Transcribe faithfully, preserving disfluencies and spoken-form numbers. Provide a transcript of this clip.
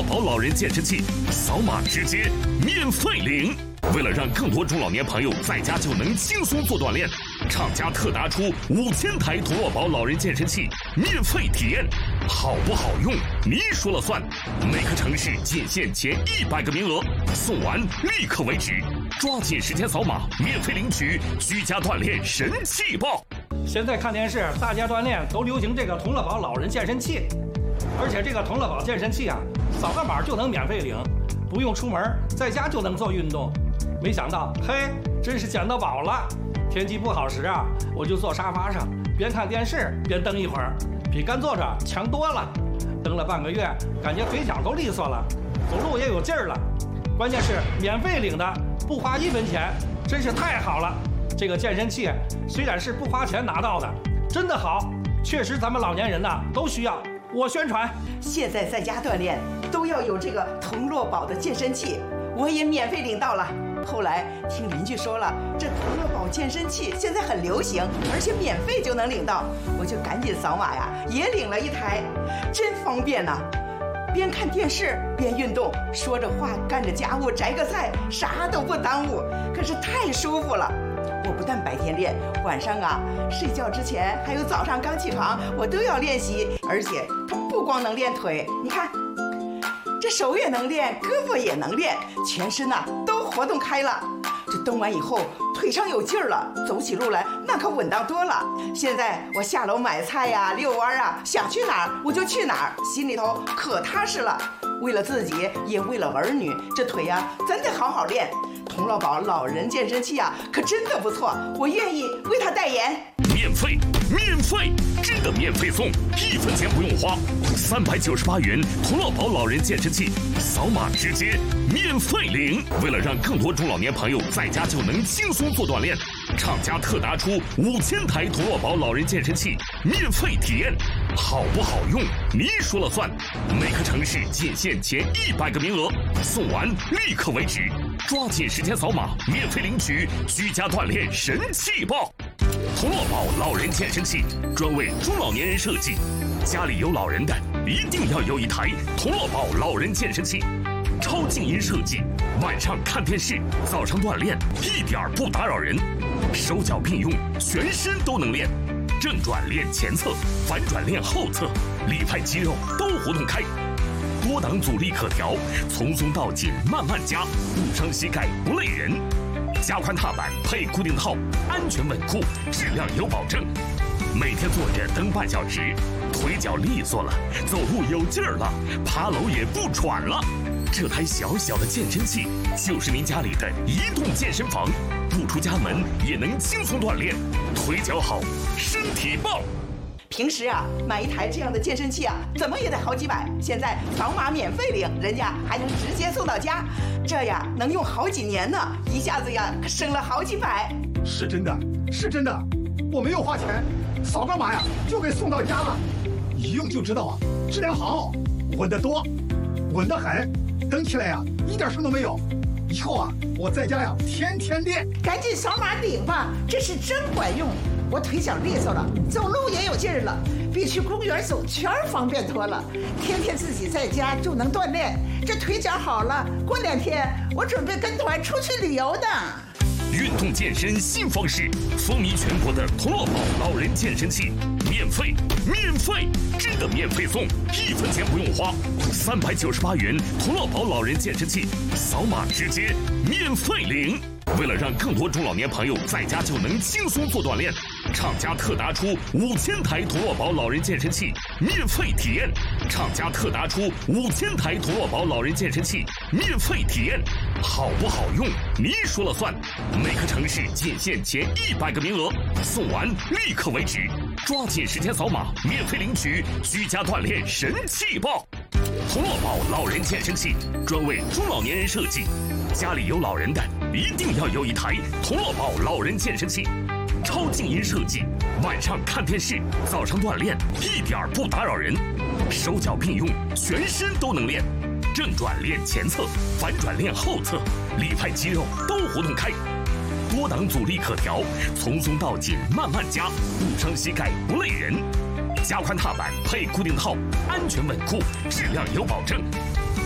宝老人健身器，扫码直接免费领。为了让更多中老年朋友在家就能轻松做锻炼，厂家特拿出五千台同乐宝老人健身器免费体验，好不好用你说了算。每个城市仅限前一百个名额，送完立刻为止，抓紧时间扫码免费领取居家锻炼神器包。 现在看电视，大家锻炼都流行这个同乐宝老人健身器，而且这个同乐宝健身器啊，扫个码就能免费领，不用出门，在家就能做运动。没想到，嘿，真是捡到宝了！天气不好时啊，我就坐沙发上，边看电视边蹬一会儿，比干坐着强多了。蹬了半个月，感觉腿脚都利索了，走路也有劲儿了。关键是免费领的，不花一分钱，真是太好了！这个健身器虽然是不花钱拿到的，真的好，确实咱们老年人呐都需要。我宣传， 现在在家锻炼都要有这个同乐宝的健身器，我也免费领到了。后来听邻居说了，这同乐宝健身器现在很流行，而且免费就能领到，我就赶紧扫码呀，也领了一台，真方便呐！边看电视边运动，说着话干着家务，摘个菜，啥都不耽误，可是太舒服了。我不但白天练，晚上啊睡觉之前还有早上刚起床，我都要练习，而且它不光能练腿，你看。这手也能练，胳膊也能练，全身呐、啊、都活动开了。这蹬完以后，腿上有劲儿了，走起路来那可稳当多了。现在我下楼买菜呀、遛弯啊，想去哪儿我就去哪儿，心里头可踏实了。为了自己，也为了儿女，这腿呀、啊、真得好好练。同乐宝老人健身器啊，可真的不错，我愿意为他代言。 免费，免费，真的免费送，一分钱不用花，三百九十八元同乐宝老人健身器，扫码直接免费领。为了让更多中老年朋友在家就能轻松做锻炼，厂家特拿出五千台同乐宝老人健身器免费体验，好不好用你说了算。每个城市仅限前一百个名额，送完立刻为止，抓紧时间扫码免费领取居家锻炼神器包。同乐宝老人健身器专为中老年人设计，家里有老人的一定要有一台同乐宝老人健身器，超静音设计，晚上看电视，早上锻炼一点不打扰人，手脚并用，全身都能练，正转练前侧，反转练后侧，里派肌肉都活动开，多档阻力可调，从松到紧慢慢加，不伤膝盖不累人。加宽踏板配固定套，安全稳固，质量有保证。每天坐着蹬半小时，腿脚利索了，走路有劲儿了，爬楼也不喘了。这台小小的健身器就是您家里的移动健身房，不出家门也能轻松锻炼，腿脚好，身体棒。 平时啊，买一台这样的健身器啊，怎么也得好几百。现在扫码免费领，人家还能直接送到家，这呀能用好几年呢，一下子呀可省了好几百。 是真的，是真的，我没有花钱，扫个码呀就给送到家了，一用就知道啊，质量好，稳得多，稳得很，蹬起来呀一点声都没有。以后啊，我在家呀天天练。 赶紧扫码领吧，这是真管用。我腿脚利索了，走路也有劲儿了，比去公园走圈方便多了。天天自己在家就能锻炼，这腿脚好了，过两天我准备跟团出去旅游呢。 运动健身新方式，风靡全国的同乐宝老人健身器，免费，免费，真的免费送，一分钱不用花，三百九十八元同乐宝老人健身器，扫码直接免费领。为了让更多中老年朋友在家就能轻松做锻炼，厂家特拿出五千台同乐宝老人健身器免费体验，厂家特拿出五千台同乐宝老人健身器免费体验，好不好用你说了算。每个城市仅限前一百个名额，送完立刻为止，抓紧时间扫码免费领取居家锻炼神器包。同乐宝老人健身器专为中老年人设计，家里有老人的一定要有一台同乐宝老人健身器，超静音设计，晚上看电视，早上锻炼一点不打扰人，手脚并用，全身都能练，正转练前侧，反转练后侧，里派肌肉都活动开，多档阻力可调，从松到紧慢慢加，不伤膝盖不累人。加宽踏板配固定套，安全稳固，质量有保证。